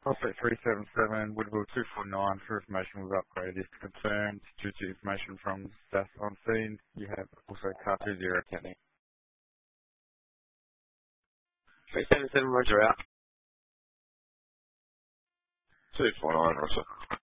Prospect 377, Woodville 249, for information we've upgraded this concern due to information from staff on scene. You have also car 20 attending. 377, roger out. 249, Roger.